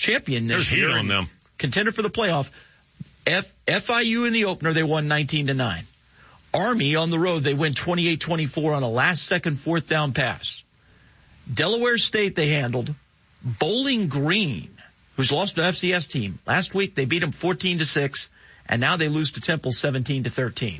champion this year. There's heat on them. Contender for the playoff. FIU in the opener, they won 19-9. Army on the road, they win 28-24 on a last-second fourth down pass. Delaware State they handled. Bowling Green, who's lost to an FCS team. Last week they beat them 14-6, and now they lose to Temple 17-13.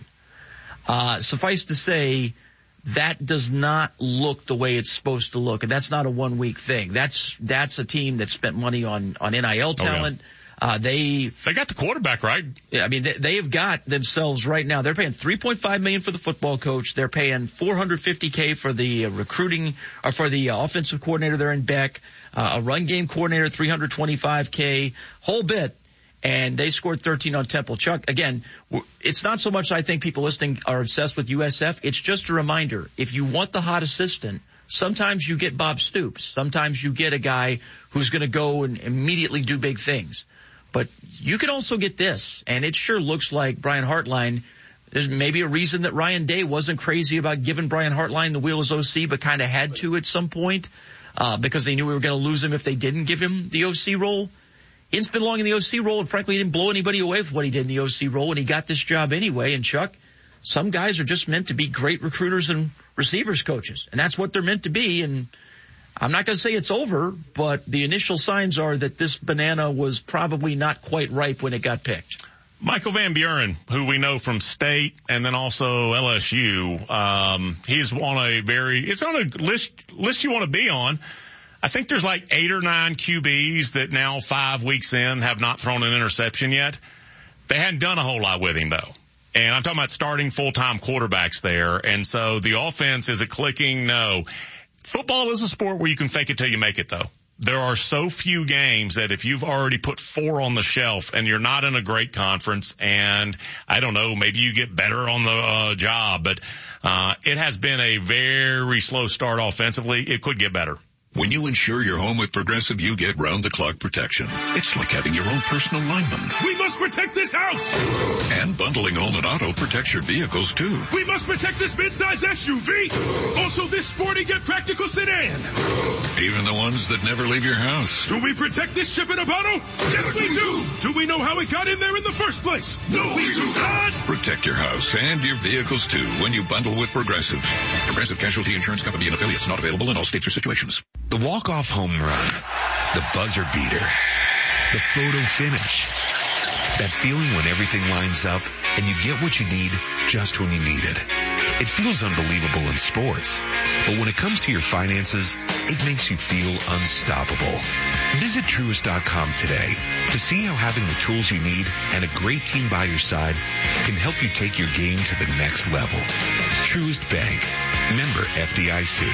Suffice to say, that does not look the way it's supposed to look, and that's not a one-week thing. That's a team that spent money on NIL talent. Oh, yeah. They got the quarterback right. Yeah, I mean, they have got themselves right now. They're paying $3.5 million for the football coach. They're paying $450K for the recruiting, or for the offensive coordinator there in Beck. A run game coordinator, $325K, whole bit. And they scored 13 on Temple. Chuck, again, it's not so much I think people listening are obsessed with USF. It's just a reminder. If you want the hot assistant, sometimes you get Bob Stoops. Sometimes you get a guy who's going to go and immediately do big things. But you can also get this, and it sure looks like Brian Hartline. There's maybe a reason that Ryan Day wasn't crazy about giving Brian Hartline the wheel as OC, but kind of had to at some point because they knew we were going to lose him if they didn't give him the OC role. He didn't spend long in the OC role, and frankly, he didn't blow anybody away with what he did in the OC role, and he got this job anyway. And Chuck, some guys are just meant to be great recruiters and receivers coaches, and that's what they're meant to be. And I'm not going to say it's over, but the initial signs are that this banana was probably not quite ripe when it got picked. Michael Van Buren, who we know from State and then also LSU, he's it's on a list you want to be on. I think there's like 8 or 9 QBs that now 5 weeks in have not thrown an interception yet. They hadn't done a whole lot with him though. And I'm talking about starting full-time quarterbacks there. And so the offense, is it clicking? No. Football is a sport where you can fake it till you make it though. There are so few games that if you've already put 4 on the shelf and you're not in a great conference, and I don't know, maybe you get better on the job, but it has been a very slow start offensively. It could get better. When you insure your home with Progressive, you get round-the-clock protection. It's like having your own personal lineman. We must protect this house! And bundling home and auto protects your vehicles, too. We must protect this midsize SUV! Also this sporty yet practical sedan! Even the ones that never leave your house. Do we protect this ship in a bottle? Yes, we do! Do we know how it got in there in the first place? No, we do not! Protect your house and your vehicles, too, when you bundle with Progressive. Progressive Casualty Insurance Company and affiliates, not available in all states or situations. The walk-off home run, the buzzer beater, the photo finish, that feeling when everything lines up and you get what you need just when you need it. It feels unbelievable in sports, but when it comes to your finances, it makes you feel unstoppable. Visit Truist.com today to see how having the tools you need and a great team by your side can help you take your game to the next level. Truist Bank, member FDIC.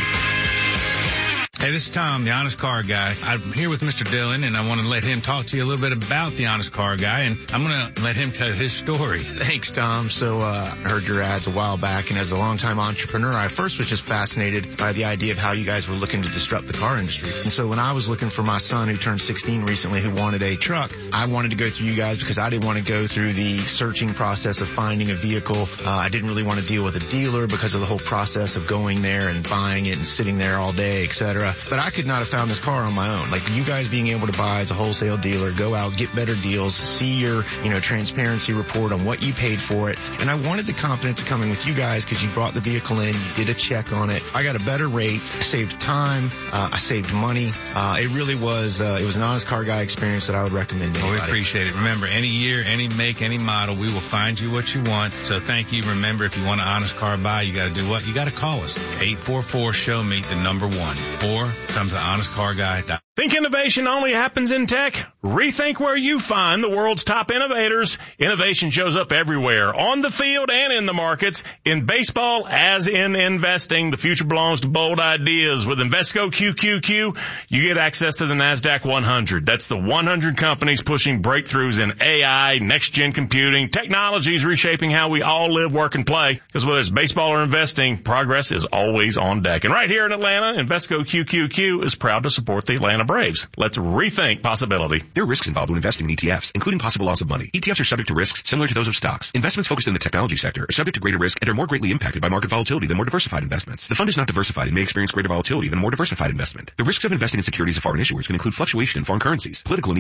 Hey, this is Tom, the Honest Car Guy. I'm here with Mr. Dillon, and I want to let him talk to you a little bit about the Honest Car Guy, and I'm going to let him tell his story. Thanks, Tom. So I heard your ads a while back, and as a longtime entrepreneur, I first was just fascinated by the idea of how you guys were looking to disrupt the car industry. And so when I was looking for my son, who turned 16 recently, who wanted a truck, I wanted to go through you guys because I didn't want to go through the searching process of finding a vehicle. I didn't really want to deal with a dealer because of the whole process of going there and buying it and sitting there all day, etc. But I could not have found this car on my own. Like you guys being able to buy as a wholesale dealer, go out, get better deals, see your, transparency report on what you paid for it. And I wanted the confidence of coming with you guys because you brought the vehicle in, you did a check on it. I got a better rate, I saved time, I saved money. It really was, it was an Honest Car Guy experience that I would recommend to anybody. We appreciate it. Remember, any year, any make, any model, we will find you what you want. So thank you. Remember, if you want an Honest Car buy, you got to do what? You got to call us. 844-SHOW-ME, the number 1. Or come to honestcarguy.com. Think innovation only happens in tech? Rethink where you find the world's top innovators. Innovation shows up everywhere, on the field and in the markets. In baseball, as in investing, the future belongs to bold ideas. With Invesco QQQ, you get access to the NASDAQ 100. That's the 100 companies pushing breakthroughs in AI, next-gen computing. Technology is reshaping how we all live, work, and play. Because whether it's baseball or investing, progress is always on deck. And right here in Atlanta, Invesco QQQ is proud to support the Atlanta Braves. Let's rethink possibility. There are risks involved when investing in ETFs, including possible loss of money. ETFs are subject to risks similar to those of stocks. Investments focused in the technology sector are subject to greater risk and are more greatly impacted by market volatility than more diversified investments. The fund is not diversified and may experience greater volatility than a more diversified investment. The risks of investing in securities of foreign issuers can include fluctuation in foreign currencies, political and